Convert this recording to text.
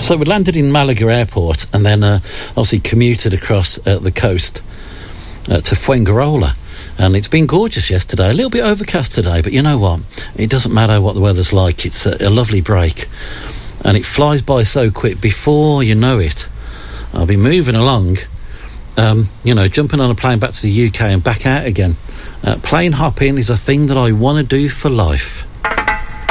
So we landed in Malaga Airport and then obviously commuted across the coast to Fuengirola. And it's been gorgeous yesterday. A little bit overcast today, but you know what? It doesn't matter what the weather's like. It's a lovely break. And it flies by so quick. Before you know it, I'll be moving along, jumping on a plane back to the UK and back out again. Plane hopping is a thing that I want to do for life.